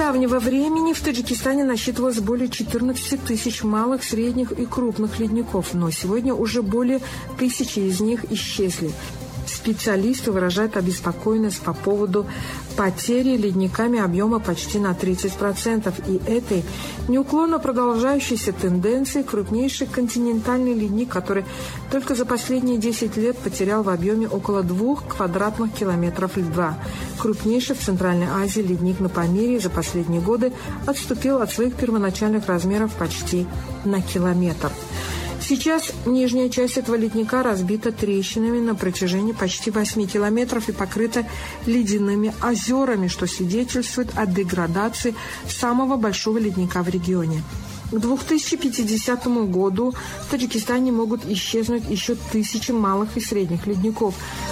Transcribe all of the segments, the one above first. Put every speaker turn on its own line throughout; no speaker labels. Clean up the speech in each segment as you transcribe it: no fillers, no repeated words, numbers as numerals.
недавнего времени в Таджикистане насчитывалось более 14 тысяч малых, средних и крупных ледников, но сегодня уже более 1000 из них исчезли. Специалисты выражают обеспокоенность по поводу потери ледниками объема почти на 30%. И этой неуклонно продолжающейся тенденции крупнейший континентальный ледник, который только за последние 10 лет потерял в объеме около 2 квадратных километров льда. Крупнейший в Центральной Азии ледник на Памире за последние годы отступил от своих первоначальных размеров почти на километр. Сейчас нижняя часть этого ледника разбита трещинами на протяжении почти 8 километров и покрыта ледяными озерами, что свидетельствует о деградации самого большого ледника в регионе. К 2050 году в Таджикистане могут исчезнуть еще 1000 малых и средних ледников.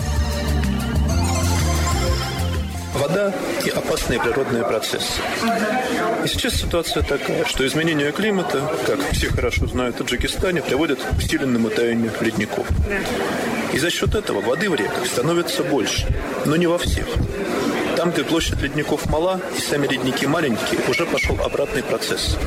Вода и опасные природные процессы. И сейчас ситуация такая, что изменение климата, как все хорошо знают в Таджикистане, приводит к усиленному таянию ледников. И за счет этого воды в реках становится больше, но не во всех. Там, где площадь ледников мала и сами ледники маленькие, уже пошел обратный процесс.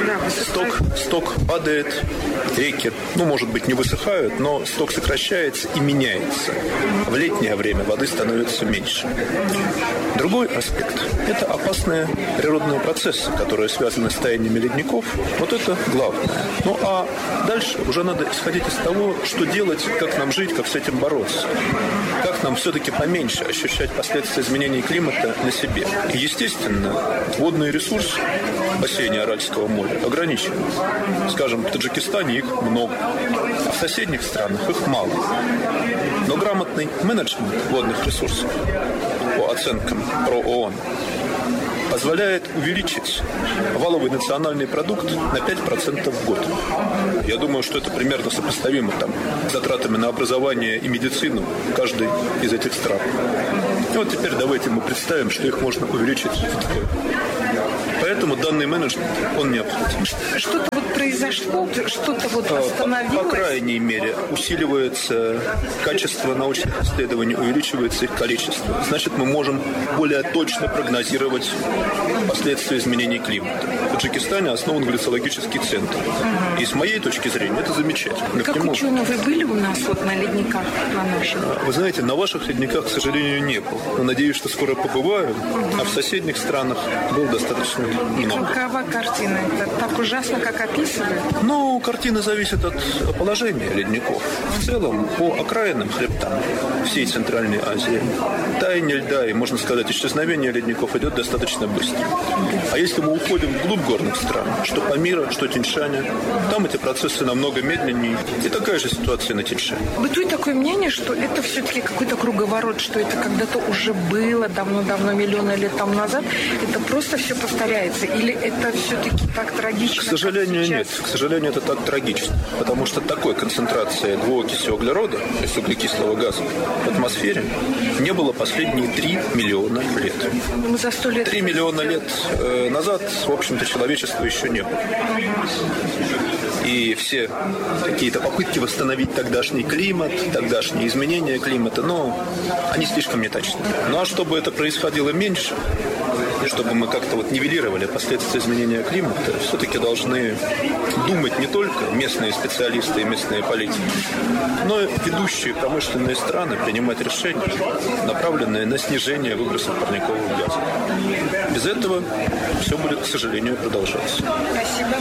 Сток падает, реки, может быть, не высыхают, но сток сокращается и меняется. В летнее время воды становится меньше. Другой аспект – это опасные природные процессы, которые связаны с таяниями ледников. Вот это главное. Ну а дальше уже надо исходить из того, что делать, как нам жить, как с этим бороться. Как нам все-таки поменьше ощущать последствия изменений климата на себе. И, естественно, водный ресурс в бассейне Аральского моря ограничен. Скажем, в Таджикистане их много, а в соседних странах их мало. Но грамотный менеджмент водных ресурсов, по оценкам ПРО-ООН, позволяет увеличить валовый национальный продукт на 5% в год. Я думаю, что это примерно сопоставимо с затратами на образование и медицину каждой из этих стран. И вот теперь давайте мы представим, что их можно увеличить вдвое. Поэтому данный менеджмент, он необходим.
Что-то произошло, что-то остановилось?
По крайней мере, усиливается качество научных исследований, увеличивается их количество. Значит, мы можем более точно прогнозировать последствия изменений климата. В Таджикистане основан глицологический центр. И с моей точки зрения это замечательно.
Как ученые вы были у нас на ледниках на наших?
Вы знаете, на ваших ледниках, к сожалению, не был. Но надеюсь, что скоро побываю. А в соседних странах был достаточно много.
Какова картина? Это так ужасно, как описывают?
Картина зависит от положения ледников. В целом, по окраинным хребтам всей Центральной Азии таяние льда и, можно сказать, исчезновение ледников идет достаточно быстро. А если мы уходим вглубь горных стран, что Памира, что Тянь-Шаня, там эти процессы намного медленнее. И такая же ситуация на Тянь-Шане.
Бытует такое мнение, что это все-таки какой-то круговорот, что это когда-то уже было давно-давно, миллионы лет тому назад. Это просто все повторяется. Или это все-таки так трагично?
К сожалению, нет. К сожалению, это так трагично. Потому что такой концентрации двуокиси углерода, то есть углекислого газа, в атмосфере не было последние 3 миллиона лет.
Мы за 100 лет...
3 миллиона лет назад, в общем-то, человечества еще не было. И все какие-то попытки восстановить тогдашний климат, тогдашние изменения климата, они слишком неточны. Ну а чтобы это происходило меньше, чтобы мы как-то нивелировали последствия изменения климата, все-таки должны думать не только местные специалисты и местные политики, но и ведущие промышленные страны принимать решения, направленные на снижение выбросов парниковых газов. Без этого все будет, к сожалению, продолжаться.
Спасибо.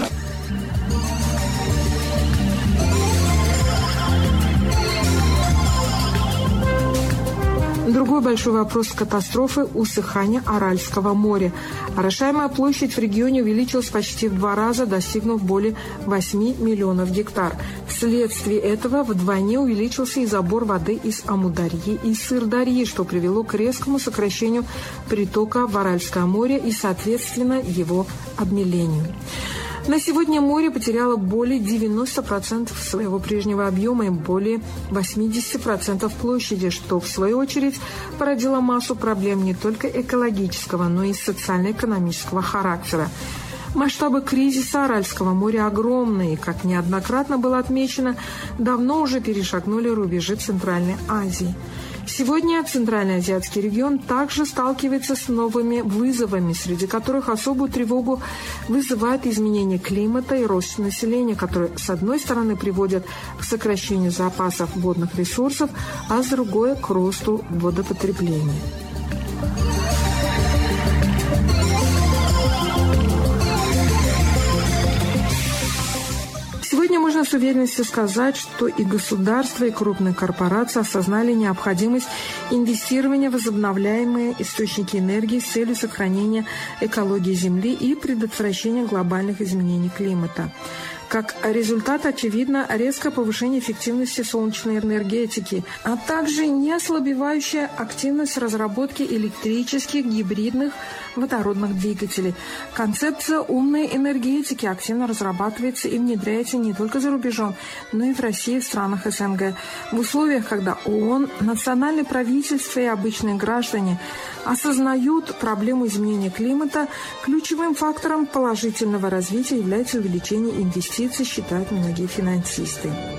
Другой большой вопрос катастрофы – усыхания Аральского моря. Орошаемая площадь в регионе увеличилась почти в 2 раза, достигнув более 8 миллионов гектар. Вследствие этого вдвойне увеличился и забор воды из Амударьи и Сырдарьи, что привело к резкому сокращению притока в Аральское море и, соответственно, его обмелению. На сегодня море потеряло более 90% своего прежнего объема и более 80% площади, что, в свою очередь, породило массу проблем не только экологического, но и социально-экономического характера. Масштабы кризиса Аральского моря огромные, как неоднократно было отмечено, давно уже перешагнули рубежи Центральной Азии. Сегодня Центральный азиатский регион также сталкивается с новыми вызовами, среди которых особую тревогу вызывает изменение климата и рост населения, которые, с одной стороны, приводят к сокращению запасов водных ресурсов, а с другой – к росту водопотребления. Сегодня можно с уверенностью сказать, что и государства, и крупные корпорации осознали необходимость инвестирования в возобновляемые источники энергии с целью сохранения экологии Земли и предотвращения глобальных изменений климата. Как результат, очевидно, резкое повышение эффективности солнечной энергетики, а также неослабевающая активность разработки электрических гибридных водородных двигателей. Концепция умной энергетики активно разрабатывается и внедряется не только за рубежом, но и в России и в странах СНГ. В условиях, когда ООН, национальные правительства и обычные граждане осознают проблему изменения климата, ключевым фактором положительного развития является увеличение инвестиций, считают многие финансисты.